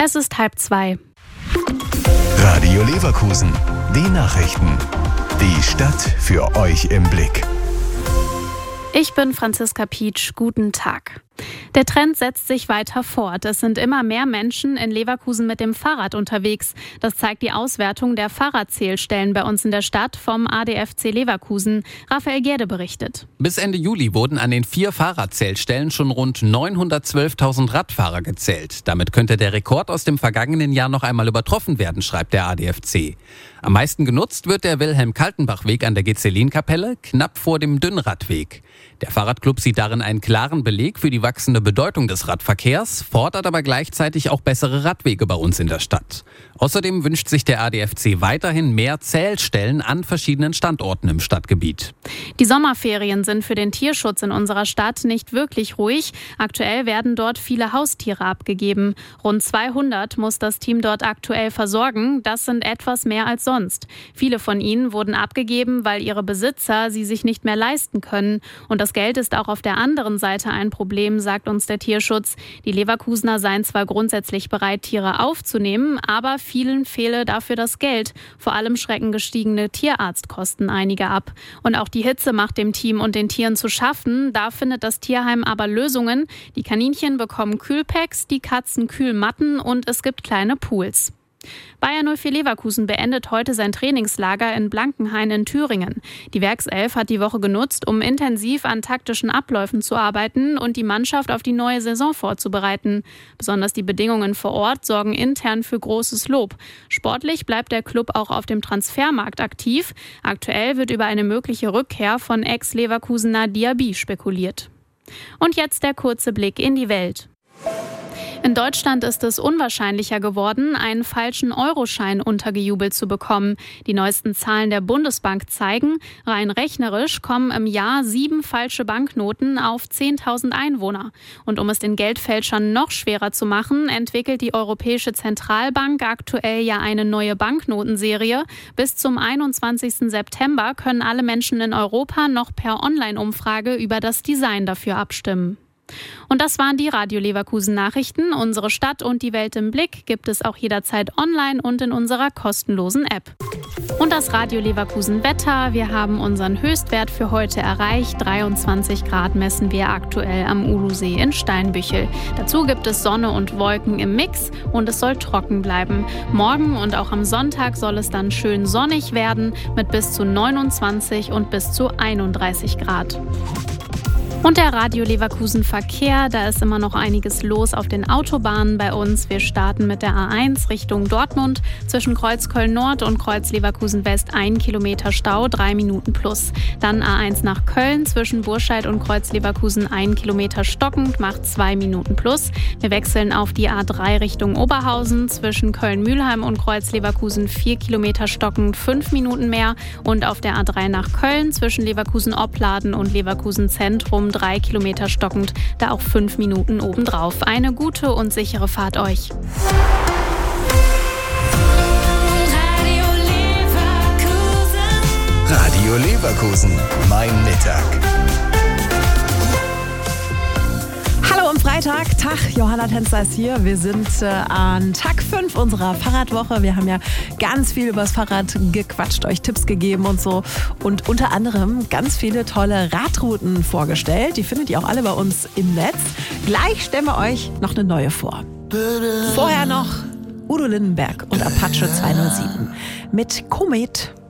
Es ist 1:30. Radio Leverkusen, die Nachrichten. Die Stadt für euch im Blick. Ich bin Franziska Pietsch. Guten Tag. Der Trend setzt sich weiter fort. Es sind immer mehr Menschen in Leverkusen mit dem Fahrrad unterwegs. Das zeigt die Auswertung der Fahrradzählstellen bei uns in der Stadt vom ADFC Leverkusen. Raphael Gerde berichtet. Bis Ende Juli wurden an den 4 Fahrradzählstellen schon rund 912.000 Radfahrer gezählt. Damit könnte der Rekord aus dem vergangenen Jahr noch einmal übertroffen werden, schreibt der ADFC. Am meisten genutzt wird der Wilhelm-Kaltenbach-Weg an der Gezellinkapelle, knapp vor dem Dünnradweg. Der Fahrradclub sieht darin einen klaren Beleg für die wachsende Bedeutung des Radverkehrs, fordert aber gleichzeitig auch bessere Radwege bei uns in der Stadt. Außerdem wünscht sich der ADFC weiterhin mehr Zählstellen an verschiedenen Standorten im Stadtgebiet. Die Sommerferien sind für den Tierschutz in unserer Stadt nicht wirklich ruhig. Aktuell werden dort viele Haustiere abgegeben. Rund 200 muss das Team dort aktuell versorgen. Das sind etwas mehr als sonst. Viele von ihnen wurden abgegeben, weil ihre Besitzer sie sich nicht mehr leisten können. Und das Geld ist auch auf der anderen Seite ein Problem, sagt uns der Tierschutz. Die Leverkusener seien zwar grundsätzlich bereit, Tiere aufzunehmen, aber vielen fehle dafür das Geld. Vor allem schrecken gestiegene Tierarztkosten einige ab. Und auch die Hitze macht dem Team und den Tieren zu schaffen. Da findet das Tierheim aber Lösungen. Die Kaninchen bekommen Kühlpacks, die Katzen Kühlmatten und es gibt kleine Pools. Bayer 04 Leverkusen beendet heute sein Trainingslager in Blankenhain in Thüringen. Die Werkself hat die Woche genutzt, um intensiv an taktischen Abläufen zu arbeiten und die Mannschaft auf die neue Saison vorzubereiten. Besonders die Bedingungen vor Ort sorgen intern für großes Lob. Sportlich bleibt der Club auch auf dem Transfermarkt aktiv. Aktuell wird über eine mögliche Rückkehr von Ex-Leverkusener Diaby spekuliert. Und jetzt der kurze Blick in die Welt. In Deutschland ist es unwahrscheinlicher geworden, einen falschen Euroschein untergejubelt zu bekommen. Die neuesten Zahlen der Bundesbank zeigen, rein rechnerisch kommen im Jahr 7 falsche Banknoten auf 10.000 Einwohner. Und um es den Geldfälschern noch schwerer zu machen, entwickelt die Europäische Zentralbank aktuell ja eine neue Banknotenserie. Bis zum 21. September können alle Menschen in Europa noch per Online-Umfrage über das Design dafür abstimmen. Und das waren die Radio Leverkusen Nachrichten. Unsere Stadt und die Welt im Blick gibt es auch jederzeit online und in unserer kostenlosen App. Und das Radio Leverkusen Wetter. Wir haben unseren Höchstwert für heute erreicht. 23 Grad messen wir aktuell am Ulusee in Steinbüchel. Dazu gibt es Sonne und Wolken im Mix und es soll trocken bleiben. Morgen und auch am Sonntag soll es dann schön sonnig werden mit bis zu 29 und bis zu 31 Grad. Und der Radio Leverkusen Verkehr, da ist immer noch einiges los auf den Autobahnen bei uns. Wir starten mit der A1 Richtung Dortmund. Zwischen Kreuz Köln Nord und Kreuz Leverkusen West 1 Kilometer Stau, 3 Minuten plus. Dann A1 nach Köln zwischen Burscheid und Kreuz Leverkusen 1 Kilometer stockend, macht 2 Minuten plus. Wir wechseln auf die A3 Richtung Oberhausen. Zwischen Köln-Mühlheim und Kreuz Leverkusen 4 Kilometer stockend, 5 Minuten mehr. Und auf der A3 nach Köln zwischen Leverkusen-Opladen und Leverkusen Zentrum 3 Kilometer stockend, da auch 5 Minuten obendrauf. Eine gute und sichere Fahrt euch. Radio Leverkusen, mein Mittag. Hallo am Freitag, Tag, Johanna Tänzer ist hier. Wir sind an Tag 5 unserer Fahrradwoche. Wir haben ja ganz viel über das Fahrrad gequatscht, euch Tipps gegeben und so. Und unter anderem ganz viele tolle Radrouten vorgestellt. Die findet ihr auch alle bei uns im Netz. Gleich stellen wir euch noch eine neue vor. Vorher noch Udo Lindenberg und Apache 207 mit Komet.